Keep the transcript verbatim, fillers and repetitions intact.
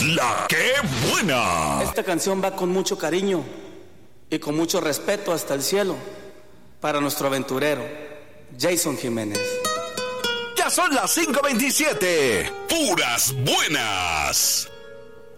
La que buena. Esta canción va con mucho cariño y con mucho respeto hasta el cielo para nuestro aventurero, Jason Jiménez. Ya son las cinco veintisiete. Puras buenas.